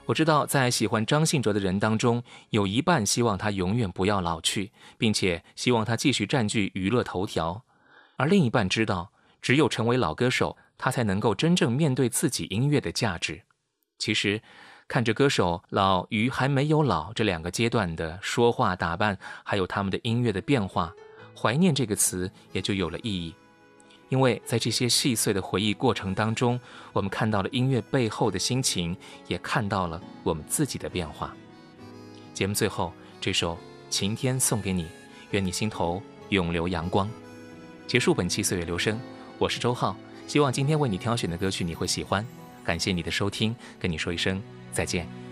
我知道在喜欢张信哲的人当中，有一半希望他永远不要老去，并且希望他继续占据娱乐头条，而另一半知道，只有成为老歌手，他才能够真正面对自己音乐的价值。其实看着歌手老与还没有老这两个阶段的说话打扮，还有他们的音乐的变化，怀念这个词也就有了意义。因为在这些细碎的回忆过程当中，我们看到了音乐背后的心情，也看到了我们自己的变化。节目最后，这首《晴天》送给你，愿你心头永留阳光。结束本期岁月留声，我是周浩，希望今天为你挑选的歌曲你会喜欢。感谢你的收听，跟你说一声再见。